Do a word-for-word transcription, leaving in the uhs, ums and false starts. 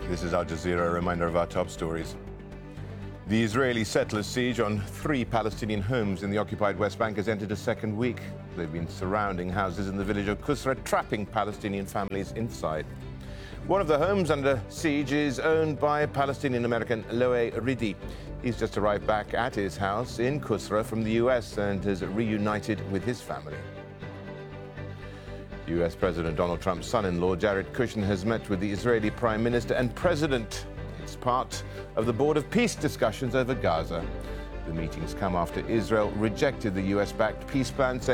This is Al Jazeera, a reminder of our top stories. The Israeli settlers' siege on three Palestinian homes in the occupied West Bank has entered a second week. They've been surrounding houses in the village of Qusra, trapping Palestinian families inside. One of the homes under siege is owned by Palestinian-American Loe Ridi. He's just arrived back at his house in Qusra from the U S and has reunited with his family. U S President Donald Trump's son-in-law, Jared Kushner, has met with the Israeli Prime Minister and President. It's part of the Board of Peace discussions over Gaza. The meetings come after Israel rejected the U S-backed peace plan, saying